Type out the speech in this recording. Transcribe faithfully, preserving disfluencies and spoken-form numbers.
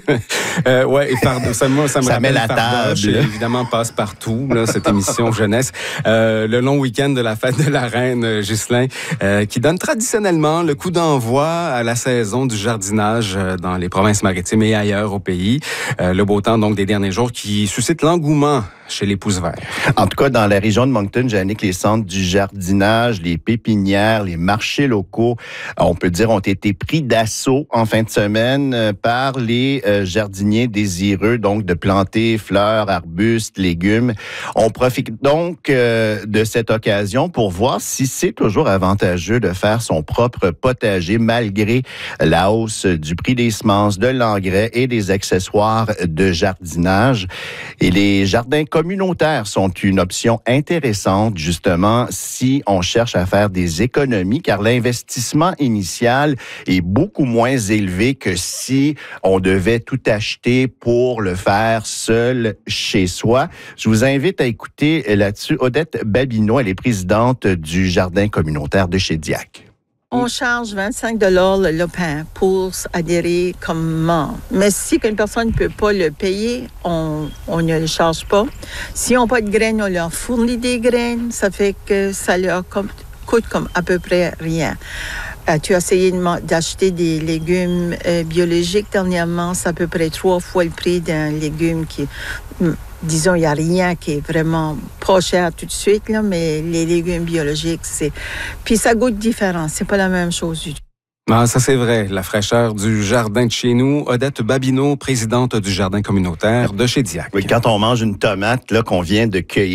euh, ouais, et fardeau, ça, moi, ça me ça rappelle met la Fardoche, table. et évidemment, passe-partout, là, cette émission jeunesse. Euh, le long week-end de la fête de la Reine, euh, Ghislain, euh, qui donne traditionnellement le coup d'envoi à la saison du jardinage euh, dans les provinces maritimes et ailleurs au pays. Euh, le beau temps, donc, des derniers jours qui suscite l'engouement chez les pouces verts. En tout cas, dans la région de Moncton, Jannick, les centres du jardinage, les pépinières, les marchés locaux, on peut dire, ont été pris d'assaut en fin de semaine par les euh, jardiniers désireux, donc de planter fleurs, arbustes, légumes. On profite donc euh, de cette occasion pour voir si c'est toujours avantageux de faire son propre potager malgré la hausse du prix des semences, de l'engrais et des accessoires de jardinage. Et les jardins communautaires sont une option intéressante, justement, si on cherche à faire des économies, car l'investissement initial est beaucoup moins élevé que si on devait tout acheter pour le faire seul chez soi. Je vous invite à écouter là-dessus Odette Babineau, elle est présidente du jardin communautaire de Shediac. On charge vingt-cinq dollars le lopin pour adhérer comme membre. Mais si une personne ne peut pas le payer, on, on ne le charge pas. Si on n'a pas de graines, on leur fournit des graines. Ça fait que ça leur coûte comme à peu près rien. Euh, tu as essayé de, d'acheter des légumes euh, biologiques dernièrement. C'est à peu près trois fois le prix d'un légume qui... Disons, il n'y a rien qui est vraiment pas cher tout de suite, là, mais les légumes biologiques, c'est... Puis ça goûte différent, c'est pas la même chose du tout. Ah, ça c'est vrai, la fraîcheur du jardin de chez nous. Odette Babineau, présidente du jardin communautaire de Shediac. Oui, quand on mange une tomate là qu'on vient de cueillir,